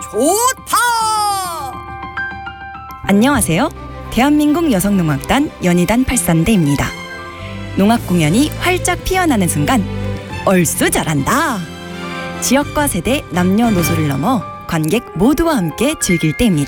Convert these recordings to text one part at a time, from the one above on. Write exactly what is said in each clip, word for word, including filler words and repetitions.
좋다. 안녕하세요. 대한민국 여성농악단 연희단 팔산대입니다. 농악 공연이 활짝 피어나는 순간 얼쑤 잘한다. 지역과 세대, 남녀노소를 넘어 관객 모두와 함께 즐길 때입니다.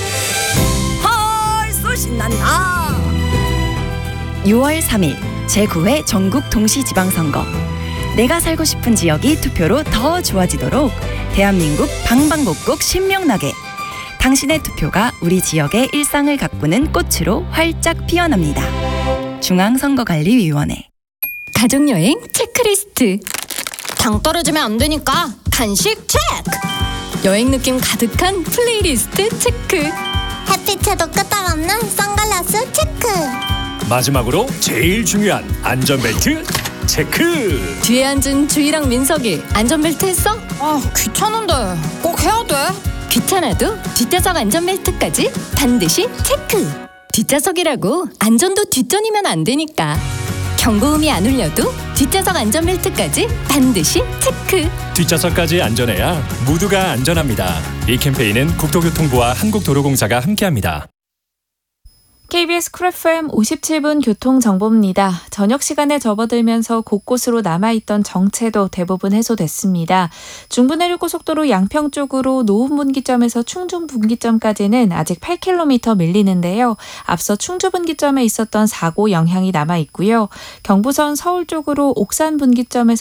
얼쑤 신난다. 유월 삼일 제구 회 전국 동시지방선거. 내가 살고 싶은 지역이 투표로 더 좋아지도록 대한민국 방방곡곡 신명나게 당신의 투표가 우리 지역의 일상을 가꾸는 꽃으로 활짝 피어납니다. 중앙선거관리위원회. 가족여행 체크리스트. 당 떨어지면 안 되니까 간식 체크. 여행 느낌 가득한 플레이리스트 체크. 햇빛에도 끄떡없는 선글라스 체크. 마지막으로 제일 중요한 안전벨트 체크. 뒤에 앉은 주희랑 민석이 안전벨트 했어? 아, 귀찮은데 꼭 해야 돼? 귀찮아도 뒷좌석 안전벨트까지 반드시 체크. 뒷좌석이라고 안전도 뒷전이면 안 되니까. 경고음이 안 울려도 뒷좌석 안전벨트까지 반드시 체크. 뒷좌석까지 안전해야 모두가 안전합니다. 이 캠페인은 국토교통부와 한국도로공사가 함께합니다. 케이비에스 쿨 에프엠 오십칠 분 교통정보입니다. 저녁 시간에 접어들면서 곳곳으로 남아있던 정체도 대부분 해소됐습니다. 중부내륙고속도로 양평 쪽으로 노훈분기점에서 충중분기점까지는 아직 팔 킬로미터 밀리는데요. 앞서 충주분기점에 있었던 사고 영향이 남아있고요. 경부선 서울 쪽으로 옥산분기점에서